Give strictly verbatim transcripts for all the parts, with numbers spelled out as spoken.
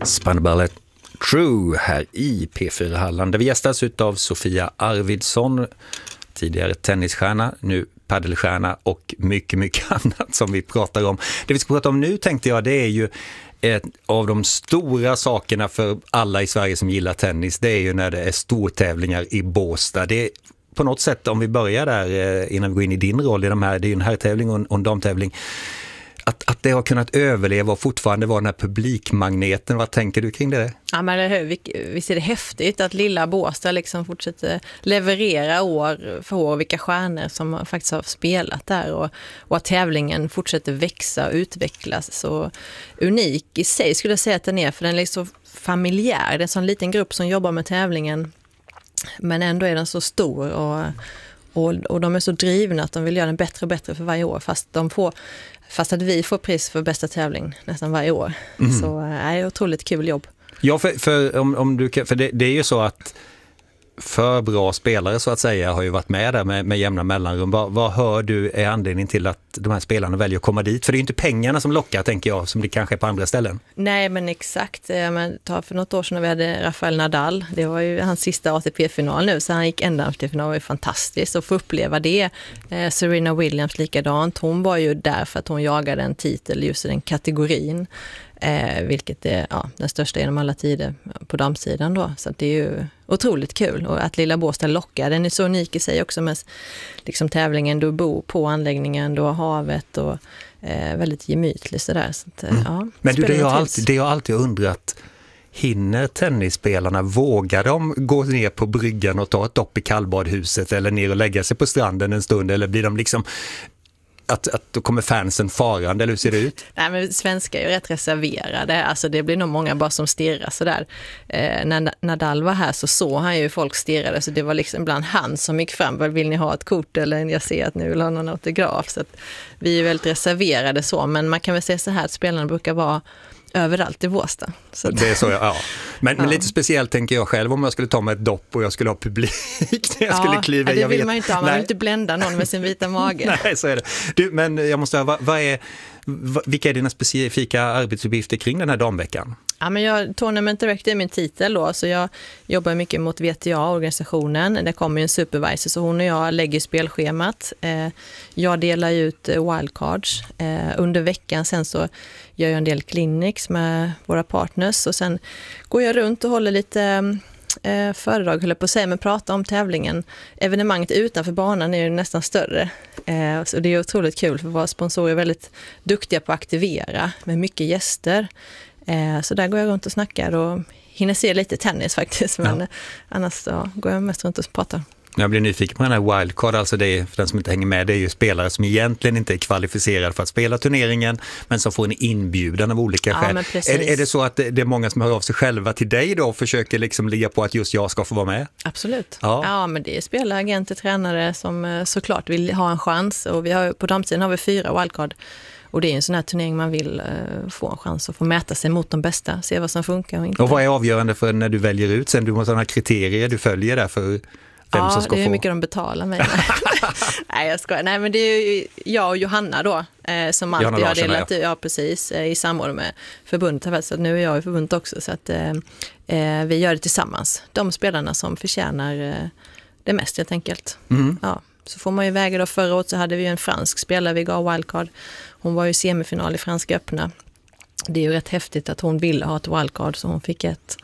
Spannballet True här i P fyra Halland. Där vi gästas av Sofia Arvidsson, tidigare tennisstjärna, nu paddelstjärna och mycket, mycket annat som vi pratar om. Det vi ska prata om nu tänkte jag, det är ju ett av de stora sakerna för alla i Sverige som gillar tennis. Det är ju när det är stortävlingar i Båstad. Det är på något sätt, om vi börjar där innan vi går in i din roll i de här, det är ju en herrtävling och en, och en damtävling. Att, att det har kunnat överleva och fortfarande vara den här publikmagneten. Vad tänker du kring det? Ja, men visst är det häftigt att lilla Båstad liksom fortsätter leverera år för år vilka stjärnor som faktiskt har spelat där och, och att tävlingen fortsätter växa och utvecklas. Så unik i sig skulle jag säga att den är, för den är liksom familjär. Det är en sån liten grupp som jobbar med tävlingen, men ändå är den så stor och, och, och de är så drivna att de vill göra den bättre och bättre för varje år, fast de får Fast att vi får pris för bästa tävling nästan varje år. Mm. Så det är ett otroligt kul jobb. Ja, för, för, om, om du, för det, det är ju så att för bra spelare så att säga har ju varit med där med, med jämna mellanrum. Vad, vad hör du är anledningen till att de här spelarna väljer att komma dit? För det är ju inte pengarna som lockar, tänker jag, som det kanske är på andra ställen. Nej, men exakt. Men ta för något år sedan när vi hade Rafael Nadal. Det var ju hans sista A T P-final nu, så han gick ända till final. Det var ju fantastiskt att få uppleva det. Eh, Serena Williams likadant. Hon var ju där för att hon jagade en titel just i den kategorin. Eh, vilket är ja, den största genom alla tider på damsidan då. Så att det är ju otroligt kul. Och att lilla Båstad lockar, den är så unik i sig också med liksom, tävlingen. Du bor på anläggningen, du har havet och eh, väldigt gemytligt sådär. Så att, mm. ja, men du, det jag, alltid, det jag alltid undrat, hinner tennisspelarna, vågar de gå ner på bryggan och ta ett dopp i kallbadhuset eller ner och lägga sig på stranden en stund, eller blir de liksom Att, att då kommer fansen farande, eller hur ser det ut? Nej, men svenskar är ju rätt reserverade. Alltså det blir nog många bara som stirrar sådär. Eh, när Nadal var här så såg han ju folk stirrade, så det var liksom bland han som gick fram. Vill ni ha ett kort, eller jag ser att ni vill ha någon autograf? Så att vi är väldigt reserverade så, men man kan väl säga så här att spelarna brukar vara överallt i Båstad. Så det är så, ja. Men, ja. men lite speciellt tänker jag själv om jag skulle ta mig ett dopp och jag skulle ha publik när jag ja, skulle kliva. det jag vill vet. man ju inte ha. Man vill inte blända någon med sin vita mage. Nej, så är det. Du, men jag måste höra, vad, vad är, vad, vilka är dina specifika arbetsuppgifter kring den här damveckan? Ja, men jag, Tournament Director är min titel då, så jag jobbar mycket mot V T A-organisationen. Det kommer ju en supervisor, så hon och jag lägger spelschemat. Eh, jag delar ut wildcards eh, under veckan. Sen så gör jag en del clinics med våra partners och sen går jag runt och håller lite eh, föredrag, höll jag på att säga, men pratar om tävlingen. Evenemanget utanför banan är ju nästan större. Eh, så det är otroligt kul, för våra sponsorer är väldigt duktiga på att aktivera med mycket gäster. Eh, så där går jag runt och snackar och hinner se lite tennis faktiskt, men ja. Annars då går jag mest runt och pratar. Jag blir nyfiken på den här wildcard, alltså det är, för den som inte hänger med, det är ju spelare som egentligen inte är kvalificerade för att spela turneringen, men som får en inbjudan av olika ja, skäl. Är, är det så att det, det är många som hör av sig själva till dig då och försöker liksom ligga på att just jag ska få vara med? Absolut. Ja, ja men det är spelare, agenter, tränare som såklart vill ha en chans, och vi har, på damsidan har vi fyra wildcard. Och det är en sån här turnering man vill uh, få en chans att få mäta sig mot de bästa, se vad som funkar och inte. Och vad är avgörande för när du väljer ut sen? Du måste ha några kriterier du följer där för vem ja, som ska få. Ja, det är mycket de betalar mig. Nej, jag skojar. Nej, men det är ju jag och Johanna då, eh, som alltid har delat ut, ja precis, eh, i samråd med förbundet. Så nu är jag i förbundet också, så att eh, vi gör det tillsammans. De spelarna som förtjänar eh, det mest helt enkelt. Mm. Ja. Så får man ju väga då. Förra året så hade vi ju en fransk spelare, vi gav wildcard. Hon var ju semifinal i Franska öppna. Det är ju rätt häftigt att hon ville ha ett wildcard, så hon fick ett.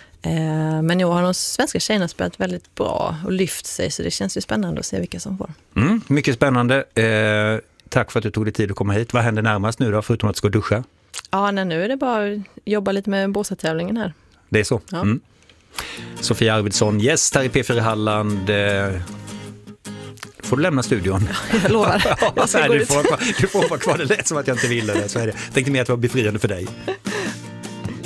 Eh, men nu har de svenska tjejerna spelat väldigt bra och lyft sig, så det känns ju spännande att se vilka som får. Mm, mycket spännande. Eh, tack för att du tog dig tid att komma hit. Vad händer närmast nu då, förutom att du ska duscha? Ja, nej, nu är det bara att jobba lite med Båstadtävlingen här. Det är så? Ja. Mm. Sofia Arvidsson, gäst här i P fyra Halland. Eh, får du lämna studion? Ja, jag lovar. Jag ska Nej, gå du, ut. får, du får vara kvar. Det lät som att jag inte ville det. Så är det. Jag tänkte mer att det var befriande för dig.